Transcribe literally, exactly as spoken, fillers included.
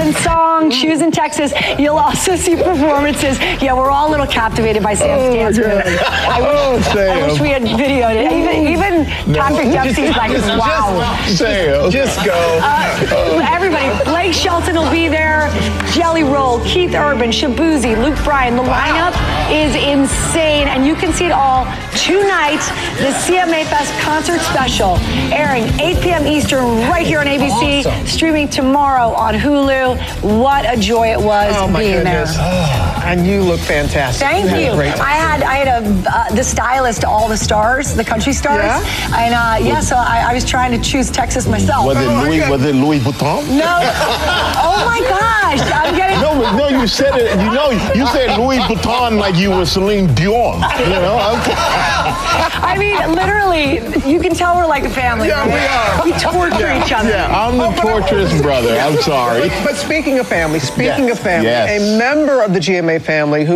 one song, Shoes in Texas. You'll also see performances. Yeah, we're all a little captivated by Sam's Oh, dance move. I wish, oh, Sam. I wish we had videoed it. Even, even Patrick Dempsey's like, wow. Just, Sam. Just go. Uh, everybody, Blake Shelton will be there, Jelly Roll, Keith Urban, Shabuzi, Luke Bryan. The lineup is insane, and you can see it all tonight. The C M A Fest concert special, airing eight p m Eastern right here on A B C, Awesome. streaming tomorrow on Hulu. What a joy it was Oh, my being goodness. there. Oh, and you look fantastic. Thank had you. a great I had I had a uh, the stylist to all the stars, the country stars, Yeah? and uh, yeah. So I, I was trying to choose Texas myself. Was it Oh, my Louis? God. Was it Louis Vuitton? No. Oh my gosh! I'm getting. No, no, you said it. You know, you said Louis Vuitton like you were Celine Dion. You know. I mean, literally, you can tell we're like a family. Yeah, right? we We torture each other. Yeah, I'm the Oh, but I- torturous brother. I'm sorry. But, but speaking of family, speaking Yes, of family, yes. a member of the G M A family who